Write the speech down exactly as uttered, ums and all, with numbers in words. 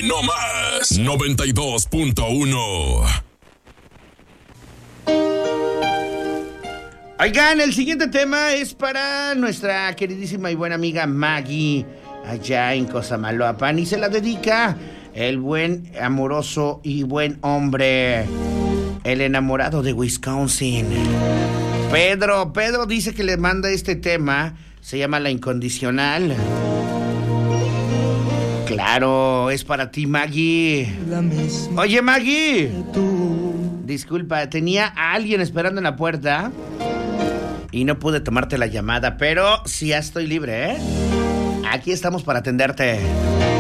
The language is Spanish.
no más. noventa y dos punto uno. Oigan, el siguiente tema es para nuestra queridísima y buena amiga Maggie, allá en Cosamaloapan, y se la dedica el buen, amoroso y buen hombre, el enamorado de Wisconsin, Pedro. Pedro dice que le manda este tema, se llama La Incondicional. Claro, es para ti, Maggie. Oye, Maggie, disculpa, tenía a alguien esperando en la puerta y no pude tomarte la llamada, pero sí ya estoy libre, ¿eh? Aquí estamos para atenderte.